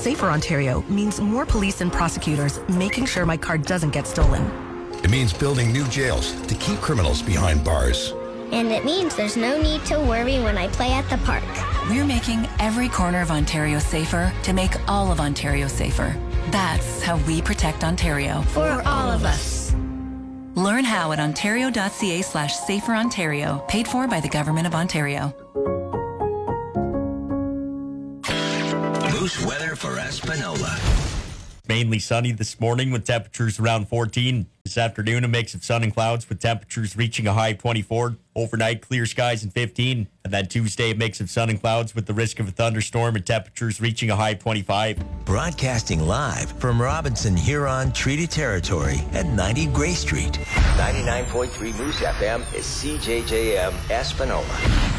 Safer Ontario means more police and prosecutors making sure my car doesn't get stolen. It means building new jails to keep criminals behind bars. And it means there's no need to worry when I play at the park. We're making every corner of Ontario safer to make all of Ontario safer. That's how we protect Ontario. For all of us. Learn how at ontario.ca/saferontario, paid for by the Government of Ontario. Moose weather for Espanola. Mainly sunny this morning with temperatures around 14. This afternoon, a mix of sun and clouds with temperatures reaching a high of 24. Overnight, clear skies and 15. And then Tuesday, a mix of sun and clouds with the risk of a thunderstorm and temperatures reaching a high of 25. Broadcasting live from Robinson Huron Treaty Territory at 90 Gray Street. 99.3 Moose FM is CJJM Espanola.